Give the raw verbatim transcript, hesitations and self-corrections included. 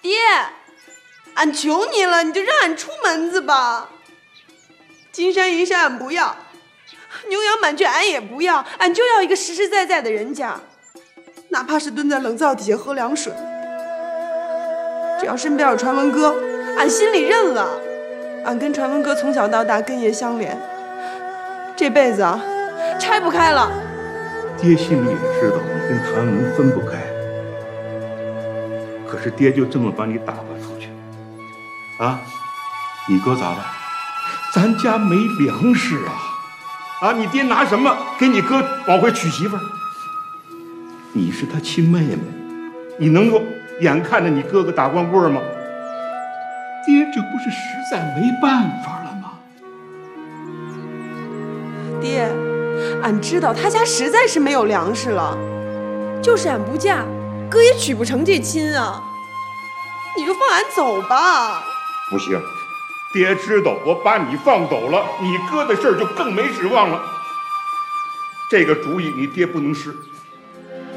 爹，俺求你了，你就让俺出门子吧。金山银山俺不要，牛羊满圈俺也不要，俺就要一个实实在在的人家，哪怕是蹲在冷灶底下喝凉水。只要身边有传文哥，俺心里认了。俺跟传文哥从小到大根叶相连，这辈子啊，拆不开了。 爹心里也知道你跟传文分不开，可是爹就这么把你打发出去，啊，你哥咋办？咱家没粮食啊！啊，你爹拿什么给你哥往回娶媳妇儿？你是他亲妹妹，你能够眼看着你哥哥打光棍吗？爹这不是实在没办法了吗？ 爹，俺知道他家实在是没有粮食了，就是俺不嫁，哥也娶不成这亲啊。你就放俺走吧。 不行，爹知道我把你放走了，你哥的事儿就更没指望了。这个主意你爹不能失。